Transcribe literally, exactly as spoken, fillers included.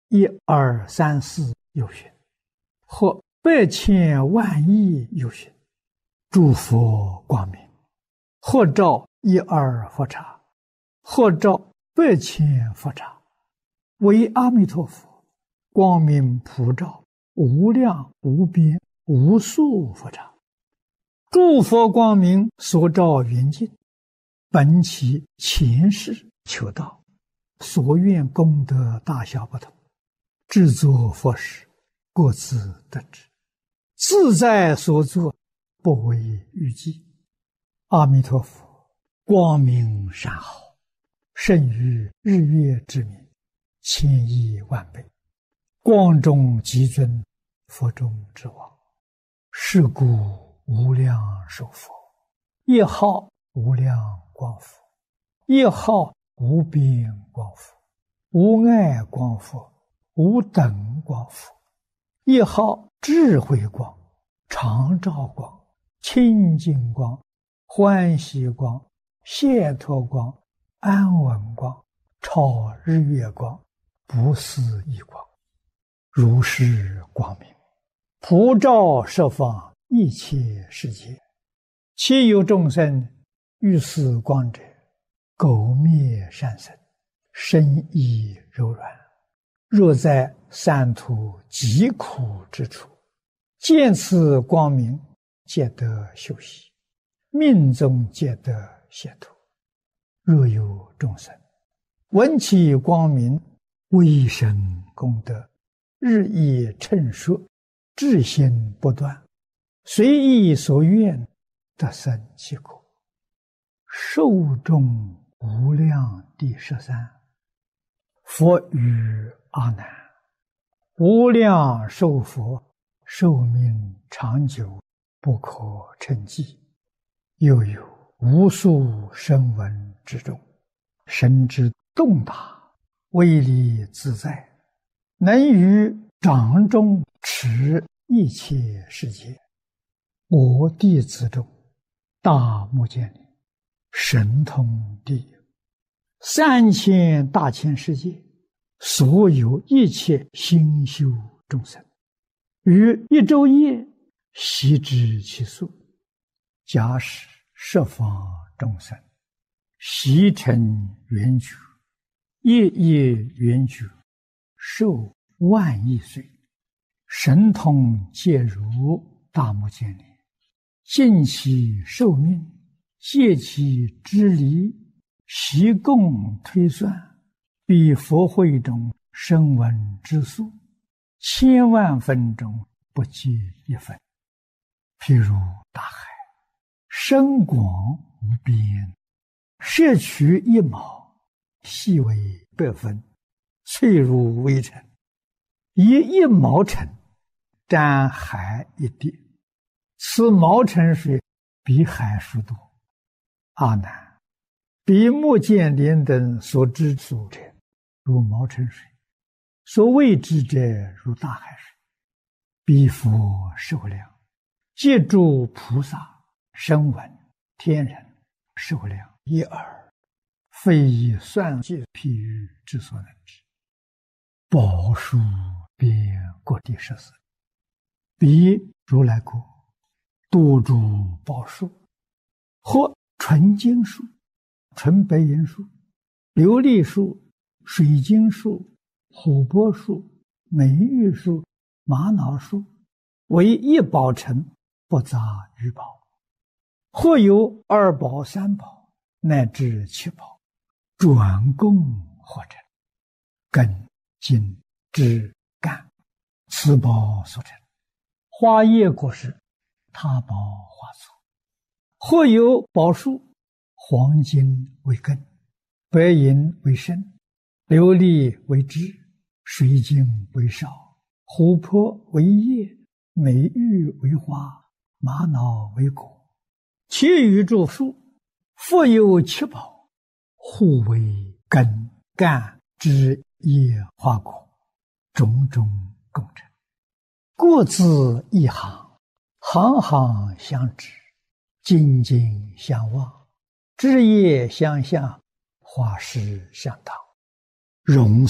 一二三四有寻，或百千万亿有寻，诸佛光明，或照一二佛刹，或照百千佛刹，为阿弥陀佛光明普照无量无边无数佛刹。诸佛光明所照圆净，本其前世求道，所愿功德大小不同，制作佛事，各自得知，自在所作，不为预计。阿弥陀佛光明善好，胜于日月之明，千亿万倍，光中极尊，佛中之王。是故无量寿佛，一号无量光佛，一号无边光佛，无碍光佛，无等光佛，一号智慧光，常照光，清净光，欢喜光，解脱光，安稳光，超日月光，不思议光。如是光明普照十方一切世界，其有众生遇此光者，苟灭善生，身意柔软。若在三途极苦之处，见此光明，皆得休息，命中皆得解脱。若有众生闻其光明，微生功德，日益称说，至心不断，随意所愿，得生其果。寿终无量第十三。佛语阿难：无量寿佛，寿命长久，不可称计。又有无数声闻之中，神之动大，威力自在，能于掌中持一切世界。我弟子中，大目犍连神通第一，三千大千世界所有一切心修众生，于一昼夜悉知其数。假使十方众生悉成圆觉，夜夜圆觉，寿万亿岁，神通皆如大目犍连，尽其寿命，借其之离，悉共推算，比佛会中声闻之数，千万分中不及一分。譬如大海，深广无边，摄取一毛，细为百分，脆如微尘，以一毛尘沾海一滴，此毛尘水比海数多。阿难，比目犍连等所知数者，如毛尘水；所未知者，如大海水。彼佛寿量，借诸菩萨、声闻、天人寿量一耳，非以算计譬喻之所能知。宝树遍各地十四，彼如来国多诸宝树，或纯金树、纯白银树、琉璃树、水晶树、琥珀树、美玉树、玛瑙树，为一宝城，不杂于宝。或有二宝、三宝，乃至七宝，转供或成，根、茎、枝、干，此宝所成。花叶果实，他宝花簇。或有宝树，黄金为根，白银为身，琉璃为枝，水晶为少，琥珀为叶，美玉为花，玛瑙为果。其余诸树，复有七宝，互为根、干、枝、叶、花果，种种共成，各自一行，行行相知，紧紧相望，枝叶相向，花实相当，荣